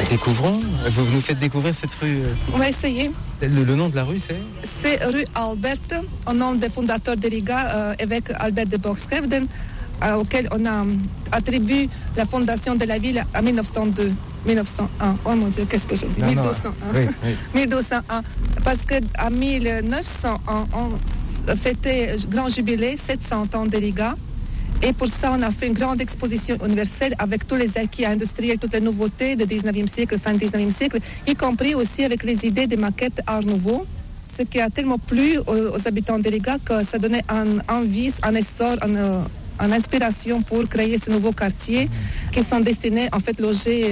Découvrons. Vous nous faites découvrir cette rue. On va essayer. Le nom de la rue, c'est rue Albert, au nom des fondateurs de Riga, évêque Albert de Borchgrevden, auquel on a attribué la fondation de la ville en 1902. 1901. Oh mon Dieu, qu'est-ce que j'ai dit? 1201. Oui. 1201. Parce qu'en 1901, on fêtait grand jubilé, 700 ans de Riga. Et pour ça, on a fait une grande exposition universelle avec tous les acquis industriels, toutes les nouveautés du 19e siècle, fin du 19e siècle, y compris aussi avec les idées des maquettes Art Nouveau. Ce qui a tellement plu aux habitants de Riga que ça donnait un vice, un essor, une inspiration pour créer ce nouveau quartier qui sont destinés en fait loger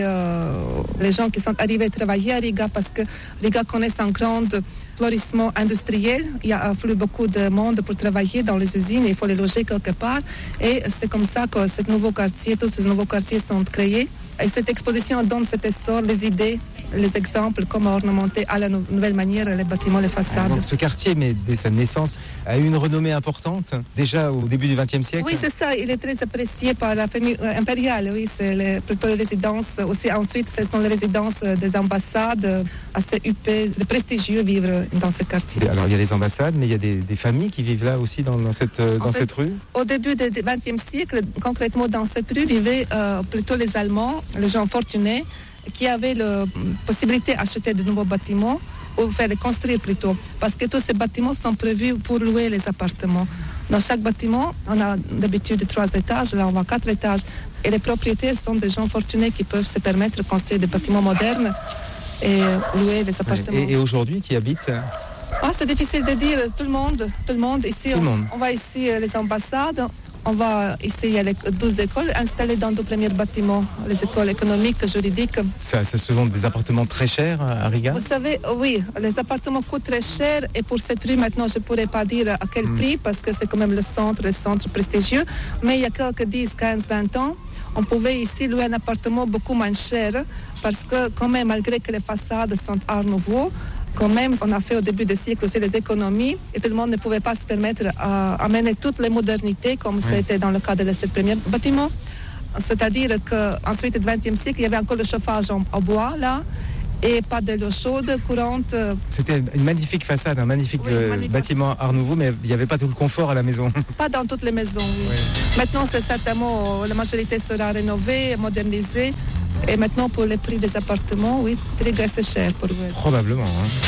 les gens qui sont arrivés travailler à Riga parce que Riga connaît un grand florissement industriel. Il y a afflué beaucoup de monde pour travailler dans les usines et il faut les loger quelque part. Et c'est comme ça que ce nouveau quartier, tous ces nouveaux quartiers sont créés. Et cette exposition donne cet essor, les idées, les exemples, comment ornementer à la nouvelle manière les bâtiments, les façades. Donc, ce quartier, mais dès sa naissance, a eu une renommée importante, déjà au début du XXe siècle. Oui, c'est ça. Il est très apprécié par la famille impériale. Oui, c'est plutôt les résidences. Aussi, ensuite, ce sont les résidences des ambassades, assez huppées, de prestigieux vivre dans ce quartier. Alors, il y a les ambassades, mais il y a des familles qui vivent là aussi dans cette rue. Au début du XXe siècle, concrètement dans cette rue, vivaient plutôt les Allemands, les gens fortunés, qui avaient la possibilité d'acheter de nouveaux bâtiments ou faire les construire plutôt. Parce que tous ces bâtiments sont prévus pour louer les appartements. Dans chaque bâtiment, on a d'habitude 3 étages, là on voit 4 étages. Et les propriétaires sont des gens fortunés qui peuvent se permettre de construire des bâtiments modernes et louer des appartements. Et aujourd'hui, qui habitent c'est difficile de dire. Tout le monde. Ici, on voit ici les ambassades. On va ici, il y a les 12 écoles installées dans 2 premiers bâtiments, les écoles économiques, juridiques. Ça, ce sont des appartements très chers à Riga? Vous savez, oui, les appartements coûtent très cher et pour cette rue, maintenant, je ne pourrais pas dire à quel prix parce que c'est quand même le centre prestigieux. Mais il y a quelques 10, 15, 20 ans, on pouvait ici louer un appartement beaucoup moins cher parce que quand même, malgré que les façades sont Art Nouveau, quand même, on a fait au début du siècle aussi les économies et tout le monde ne pouvait pas se permettre d'amener toutes les modernités comme c'était dans le cas de ce premier bâtiment. C'est-à-dire qu'ensuite, au XXe siècle, il y avait encore le chauffage en bois là et pas de l'eau chaude courante. C'était une magnifique façade, un magnifique bâtiment Art Nouveau, mais il n'y avait pas tout le confort à la maison. Pas dans toutes les maisons, oui. Maintenant, c'est certainement, la majorité sera rénovée, modernisée. Et maintenant, pour les prix des appartements, oui, très c'est cher pour vous. Probablement.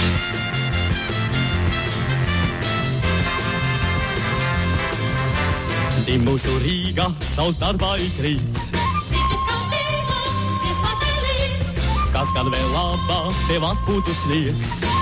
Dimmu su Riga, saus darbaikrīts. Kas kad vēl labā tev atpūtu sniegs.